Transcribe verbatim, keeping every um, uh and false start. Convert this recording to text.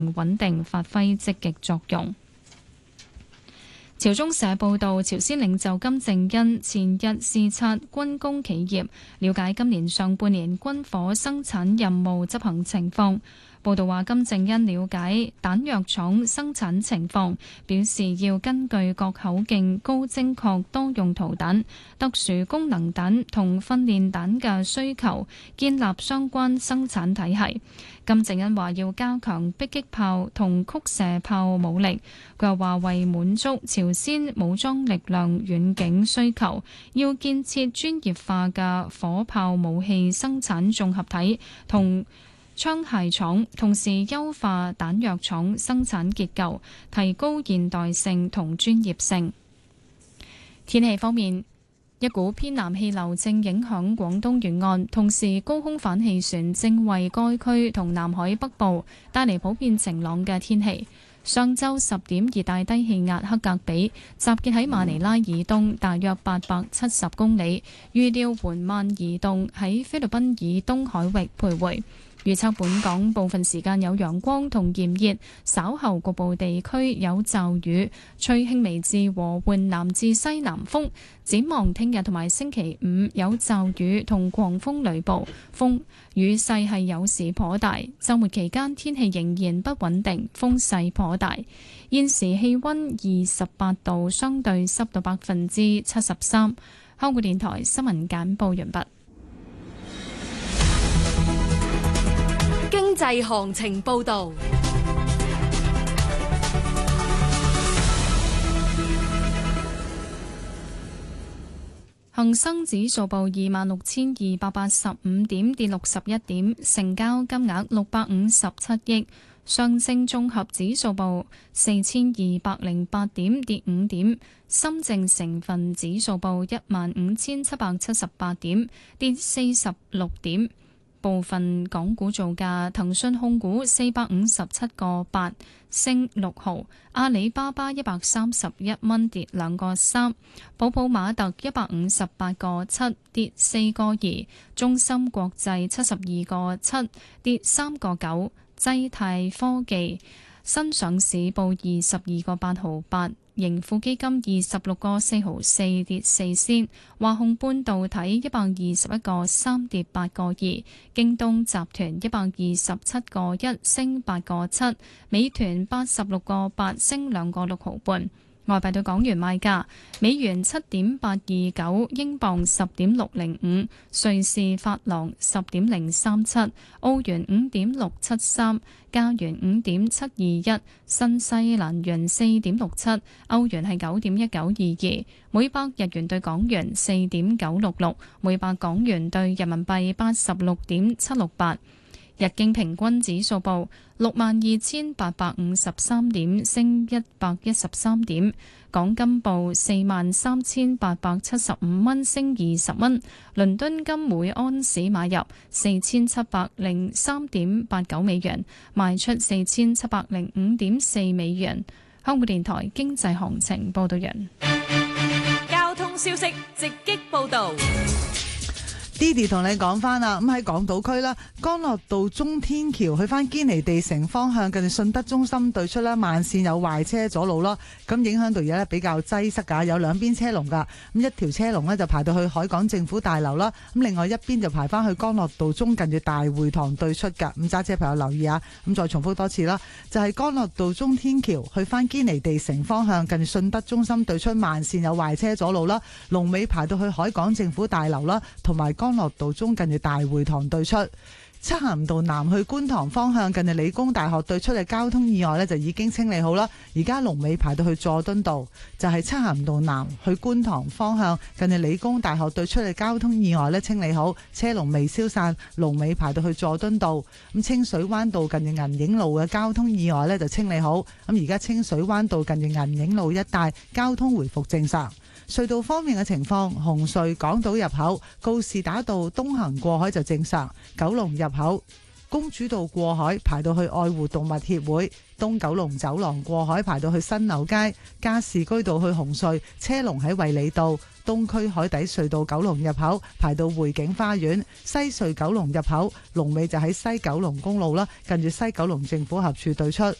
穩定發揮積極作用。朝中社報道，朝鮮領袖金正恩前日視察軍工企業，了解今年上半年軍火生產任務執行情況。報道話，金正恩了解彈藥廠生產情況，表示要根據各口徑高精確多用途彈、特殊功能彈同訓練彈嘅需求，建立相關生產體系。金正恩話要加強迫擊炮同曲射炮武力。佢又話為滿足朝鮮武裝力量遠景需求，要建設專業化嘅火炮武器生產綜合體同槍械廠，同時優化彈藥廠生產結構，提高現代性同專業性。天氣方面，一股偏南氣流正影響廣東沿岸，同時高空反氣旋正為該區同南海北部帶嚟普遍晴朗嘅天氣。上晝十點，熱帶低氣壓克格比集結喺馬尼拉以東大約八百七十公里，預料緩慢移動喺菲律賓以東海域徘徊。預測本港部分時間有陽光同炎熱，稍後局部地區有驟雨，吹輕微至和緩南至西南風。展望聽日同埋星期五有驟雨同狂風雷暴，風雨勢係有時頗大。週末期間天氣仍然不穩定，風勢頗大。現時氣溫二十八度，相對濕度百分之七十三。香港電台新聞簡報完畢。 經濟行情報道， 恒生指數報二萬六千二百八十五點，跌六十一點，成交金額六百五十七億。上證綜合指數報四千二百零八點，跌五點。深證成分指數報一萬五千七百七十八點，跌四十六點。部分港股造價：騰訊控股四百五十七個八升六毫，阿里巴巴一百三十一蚊跌兩個三，寶寶馬特一百五十八個七跌四個二，中芯國際七十二個七跌三個九，濟泰科技新上市報二十二個八毫八。盈富基金二十六個四毫四跌四仙，華虹半導體一百二十一個三跌八個二，京東集團一百二十七個一升八個七，美團八十六個八升兩個六毫半。外幣對港元賣價：美元七點八二九，英鎊十點六零五，瑞士法郎十點零三七，澳元五點六七三，加元五點七二一，新西蘭元四點六七，歐元係九點一九二二，每百日元對港元四點九六六，每百港元對人民幣八十六點七六八。日經平均指數報六萬二千八百五十三點，升一百一十三點。港金報四萬三千八百七十五蚊，升二十蚊。倫敦金每安士買入四千七百零三點八九美元，賣出四千七百零五點四美元。香港電台經濟行情報道人。 交通消息直擊報道。 Didi 同你講翻啦，咁喺港島區啦，干諾道中天橋去翻堅尼地城方向，近住信德中心對出啦，慢線有壞車阻路咯，咁影響到而家比較擠塞㗎，有兩邊車龍㗎，咁一條車龍呢就排到去海港政府大樓啦，咁另外一邊就排翻去干諾道中近住大會堂對出㗎，咁揸車朋友留意啊，咁再重複多次啦，就係干諾道中天橋去翻堅尼地城方向，近住信德中心對出慢線有壞車阻路啦，龍尾排到去海港政府大樓啦，同埋干樂道中近住大會堂對出，漆咸道南去觀塘方向近住理工大學對出嘅交通意外呢就已經清理好啦，而家龍尾排到去佐敦道，就係漆咸道南去觀塘方向近住理工大學對出嘅交通意外呢清理好，車龍未消散，龍尾排到去佐敦道。咁清水灣道近住銀影路嘅交通意外呢就清理好，咁而家清水灣道近住銀影路一帶交通回復正常。隧道方面嘅情況，紅隧港島入口告士打道東行過海就正常，九龍入口公主道過海排到去愛護動物協會，東九龍走廊過海排到去新樓街，加士居道去紅隧車龍喺衛理道， 東區海底隧道九龍入口排到匯景花園，西隧九龍入口龍尾就喺西九龍公路啦，近住西九龍政府合署對出。